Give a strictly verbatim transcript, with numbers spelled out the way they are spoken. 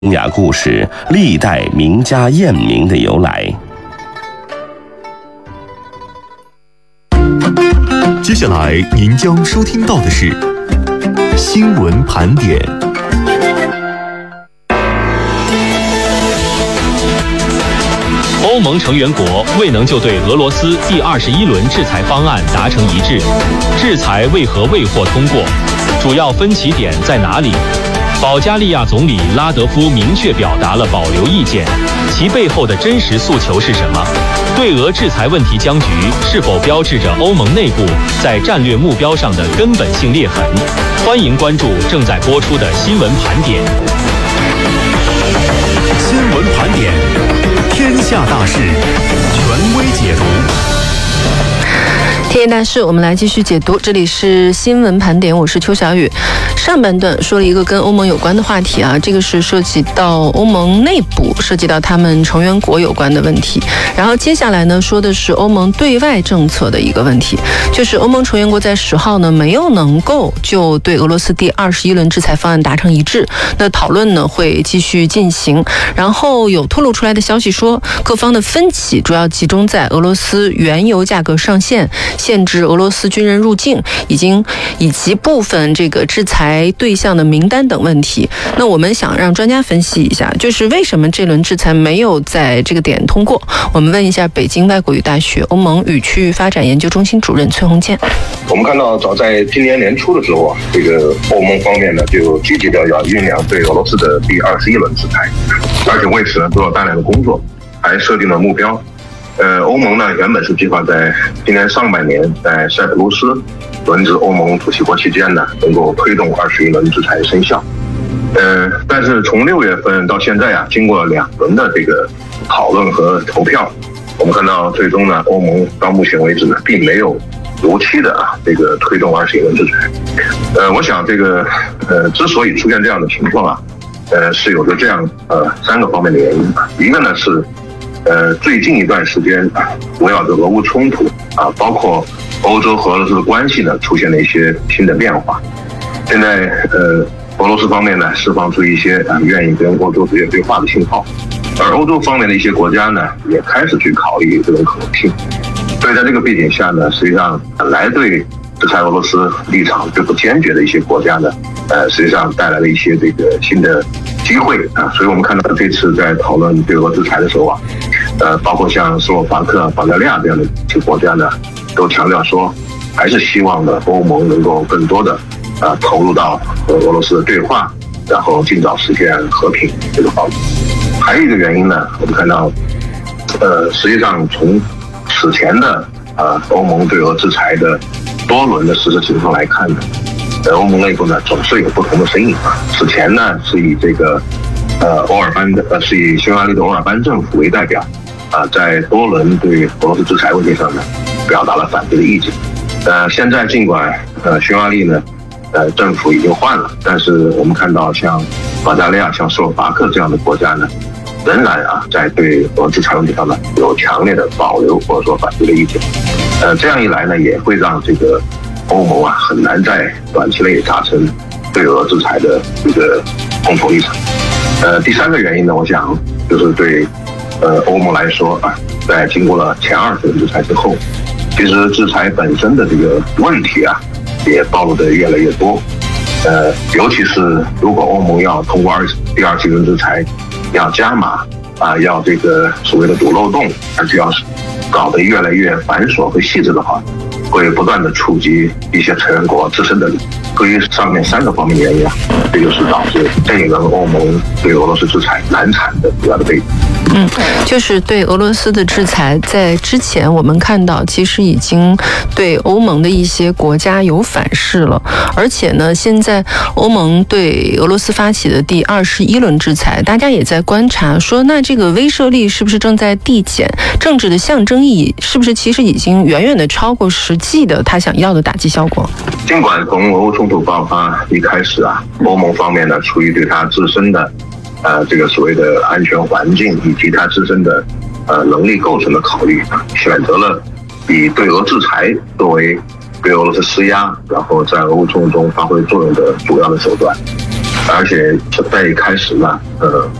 东亚故事历代名家艳名的由来。 接下来您将收听到的是新闻盘点。 欧盟成员国未能就对俄罗斯第二十一轮制裁方案达成一致，制裁为何未获通过？主要分歧点在哪里？保加利亚总理拉德夫明确表达了保留意见，其背后的真实诉求是什么？对俄制裁问题僵局是否标志着欧盟内部在战略目标上的根本性裂痕？欢迎关注正在播出的新闻盘点。 新闻盘点，天下大事，权威解读。 天下大事，我们来继续解读。这里是新闻盘点，我是邱小雨。上半段说了一个跟欧盟有关的话题啊，这个是涉及到欧盟内部，涉及到他们成员国有关的问题。然后接下来呢，说的是欧盟对外政策的一个问题，就是欧盟成员国在十号呢没有能够就对俄罗斯第二十一轮制裁方案达成一致，那讨论呢会继续进行。然后有透露出来的消息说，各方的分歧主要集中在俄罗斯原油价格上限、限制俄罗斯军人入境，已经以及部分这个制裁对象的名单等问题。那我们想让专家分析一下，就是为什么这轮制裁没有在这个点通过？我们问一下北京外国语大学欧盟与区域发展研究中心主任崔洪建。 我们看到，早在今年年初的时候啊，这个欧盟方面呢就积极的要酝酿对俄罗斯的第二十一轮制裁，而且为此呢做了大量的工作，还设定了目标。呃，欧盟呢原本是计划在今年上半年在塞浦路斯轮值欧盟主席国期间呢，能够推动二十一轮制裁生效。呃，但是从六月份到现在啊，经过两轮的这个讨论和投票，我们看到最终呢，欧盟到目前为止呢，并没有如期的啊这个推动二十一轮制裁。呃，我想这个呃之所以出现这样的情况啊，呃是有着这样呃三个方面的原因啊。一个呢是呃最近一段时间啊，围绕着俄乌冲突啊，包括欧洲和俄罗斯的关系呢出现了一些新的变化。现在呃俄罗斯方面呢释放出一些啊愿意跟欧洲直接对话的信号，而欧洲方面的一些国家呢也开始去考虑这种可能性。所以在这个背景下呢，实际上本来对制裁俄罗斯立场就不坚决的一些国家呢，呃，实际上带来了一些这个新的机会啊。所以我们看到这次在讨论对俄制裁的时候啊，呃，包括像斯洛伐克、保加利亚这样的一些国家呢，都强调说，还是希望呢欧盟能够更多的啊投入到和俄罗斯的对话，然后尽早实现和平这个方面。还有一个原因呢，我们看到，呃，实际上从此前的呃欧盟对俄制裁的多轮的实施情况来看呢，呃欧盟内部呢总是有不同的声音啊。此前呢是以这个呃欧尔班的呃是以匈牙利的欧尔班政府为代表啊，在多轮对俄罗斯制裁问题上呢表达了反对的意见。呃现在尽管呃匈牙利呢呃政府已经换了，但是我们看到像保加利亚、像斯洛伐克这样的国家呢，仍然啊在对俄制裁问题上呢有强烈的保留或者说反对的意见。呃，这样一来呢，也会让这个欧盟啊很难在短期内达成对俄制裁的一个共同立场。呃，第三个原因呢，我想就是对呃欧盟来说啊，在经过了前二十轮制裁之后，其实制裁本身的这个问题啊，也暴露的越来越多。呃，尤其是如果欧盟要通过二第二十轮制裁，要加码啊，要这个所谓的堵漏洞，而且要搞得越来越繁琐和细致的话，会不断的触及一些成员国自身的利益。对于上面三个方面的原因啊，这就是导致这一轮欧盟对俄罗斯制裁难产的主要的背景。 嗯，就是对俄罗斯的制裁，在之前我们看到，其实已经对欧盟的一些国家有反噬了，而且呢，现在欧盟对俄罗斯发起的第二十一轮制裁，大家也在观察，说那这个威慑力是不是正在递减？政治的象征意义是不是其实已经远远的超过实际的他想要的打击效果？ 尽管从俄乌冲突爆发一开始啊，欧盟方面呢，出于对他自身的呃，这个所谓的安全环境以及它自身的呃能力构成的考虑，选择了以对俄制裁作为对俄罗斯施压，然后在俄乌冲突中发挥作用的主要的手段。 而且在一开始呢，呃，